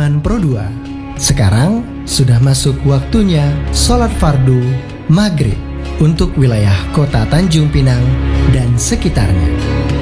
Unpan Pro 2. Sekarang sudah masuk waktunya sholat fardu maghrib untuk wilayah kota Tanjung Pinang dan sekitarnya.